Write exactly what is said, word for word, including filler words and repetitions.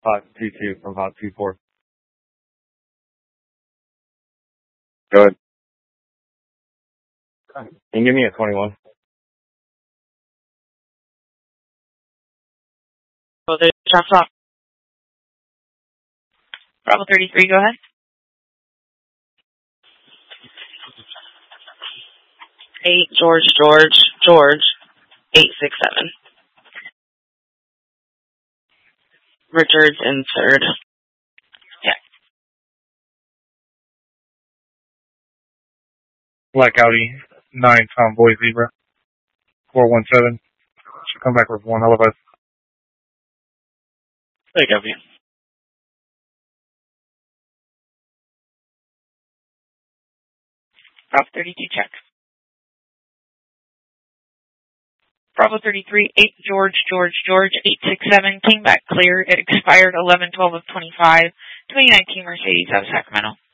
five two two from five two four. Go ahead. Can you give me a twenty-one? So the shots off. Bravo thirty-three, go ahead. Eight, George, George, George, eight six seven. Richards in third. Yeah. Black Audi, nine Tomboy Zebra, four one seven. Should come back with one elevator. Take up you. Bravo thirty-two, check. Bravo thirty-three, eight, George, George, George, eight six seven, came back clear. It expired eleven twelve of twenty-five. twenty nineteen Mercedes out of Sacramento.